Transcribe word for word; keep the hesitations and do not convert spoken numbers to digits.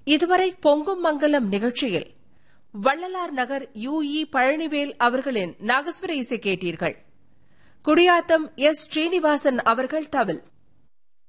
இதுவரை பொங்கும் மங்கலம் நிகழ்ச்சியில் வள்ளலார் நகர் யு இ பழனிவேல் அவர்களின் நாகஸ்வர இசை கேட்டீர்கள். குடியாத்தம் எஸ் ஸ்ரீனிவாசன் அவர்கள் தவில்.